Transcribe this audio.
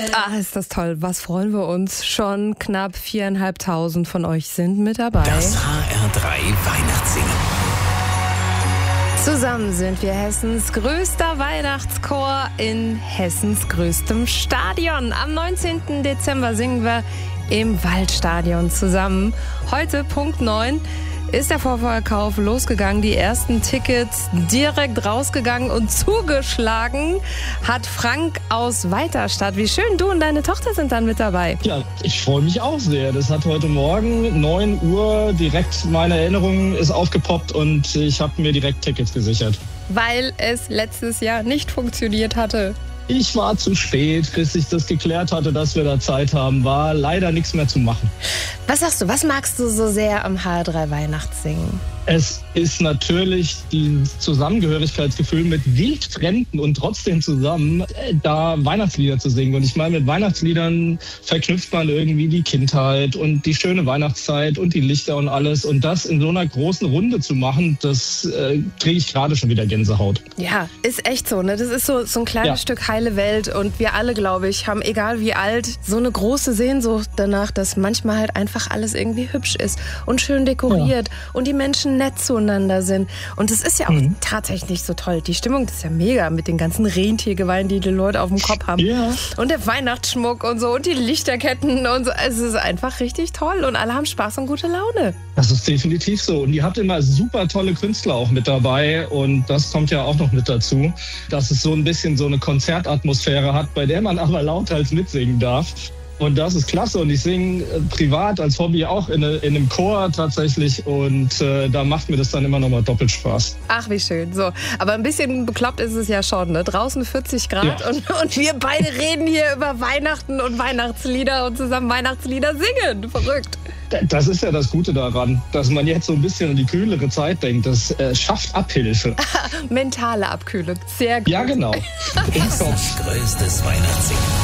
Ah, ist das toll. Was freuen wir uns. Schon knapp 4.500 von euch sind mit dabei. Das HR3 Weihnachtssingen. Zusammen sind wir Hessens größter Weihnachtschor in Hessens größtem Stadion. Am 19. Dezember singen wir im Waldstadion zusammen. Heute, Punkt 9, ist der Vorverkauf losgegangen. Die ersten Tickets direkt rausgegangen und zugeschlagen hat Frank aus Weiterstadt. Wie schön, du und deine Tochter sind dann mit dabei. Ja, ich freue mich auch sehr. Das hat heute Morgen 9 Uhr direkt, meine Erinnerung ist aufgepoppt und ich habe mir direkt Tickets gesichert. Weil es letztes Jahr nicht funktioniert hatte. Ich war zu spät, bis ich das geklärt hatte, dass wir da Zeit haben. War leider nichts mehr zu machen. Was sagst du, was magst du so sehr am HR3 Weihnachtssingen? Es ist natürlich dieses Zusammengehörigkeitsgefühl mit Wildfremden und trotzdem zusammen da Weihnachtslieder zu singen. Und ich meine, mit Weihnachtsliedern verknüpft man irgendwie die Kindheit und die schöne Weihnachtszeit und die Lichter und alles. Und das in so einer großen Runde zu machen, das kriege ich gerade schon wieder Gänsehaut. Ja, ist echt so, ne? Das ist so ein kleines Stück heile Welt. Und wir alle, glaube ich, haben, egal wie alt, so eine große Sehnsucht danach, dass manchmal halt einfach alles irgendwie hübsch ist und schön dekoriert und die Menschen nett zueinander sind. Und es ist ja auch tatsächlich so toll. Die Stimmung ist ja mega mit den ganzen Rentiergeweihen, die die Leute auf dem Kopf haben. Ja. Und der Weihnachtsschmuck und so und die Lichterketten und so. Es ist einfach richtig toll und alle haben Spaß und gute Laune. Das ist definitiv so. Und ihr habt immer super tolle Künstler auch mit dabei. Und das kommt ja auch noch mit dazu, dass es so ein bisschen so eine Konzertatmosphäre hat, bei der man aber lauthals mitsingen darf. Und das ist klasse. Und ich singe privat als Hobby auch in einem Chor tatsächlich. Und da macht mir das dann immer noch mal doppelt Spaß. Ach, wie schön. So, aber ein bisschen bekloppt ist es ja schon, ne? Draußen 40 Grad und wir beide reden hier über Weihnachten und Weihnachtslieder und zusammen Weihnachtslieder singen. Verrückt. Das ist ja das Gute daran, dass man jetzt so ein bisschen an die kühlere Zeit denkt. Das schafft Abhilfe. Mentale Abkühlung. Sehr gut. Ja, genau. Hessens größtes Weihnachtssingen.